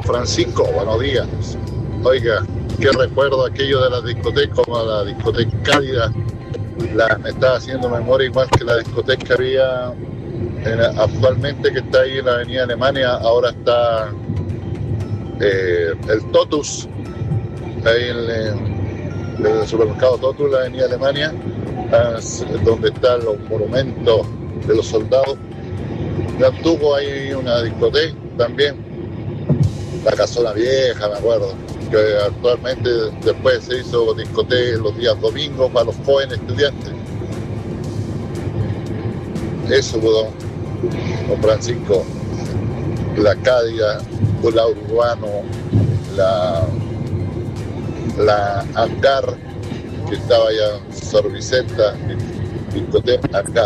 Don Francisco, buenos días. Oiga, qué recuerdo aquello de las discotecas, como la discoteca Cálida. Me estaba haciendo memoria igual que la discoteca que había actualmente, que está ahí en la avenida Alemania. Ahora está el Totus, ahí en el supermercado Totus, la avenida Alemania, donde están los monumentos de los soldados. Tuvo ahí una discoteca también, la Casona Vieja, me acuerdo, que actualmente después se hizo discoteca los días domingos para los jóvenes estudiantes. Eso, don Francisco, la Cádiz, la Urbano, la Angar, que estaba allá en Sor Vicenta, discoteca Angar.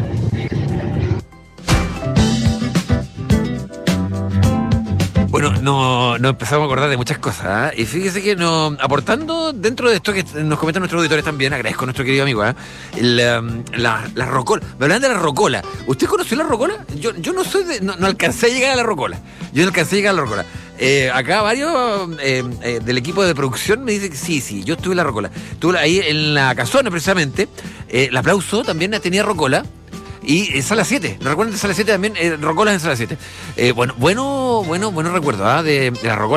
Bueno, nos empezamos a acordar de muchas cosas, ¿eh? Y fíjese que aportando dentro de esto que nos comentan nuestros auditores también, agradezco a nuestro querido amigo, la rocola. Me hablan de la rocola. ¿Usted conoció la rocola? Yo no soy no alcancé a llegar a la rocola. Yo no alcancé a llegar a la rocola. Acá varios del equipo de producción me dicen que sí, yo estuve en la rocola. Estuve ahí en la Casona, precisamente. El aplauso también tenía rocola. Y Sala 7, ¿no recuerdan de Sala 7 también? Rocolas en Sala 7. Bueno recuerdo de la rocola.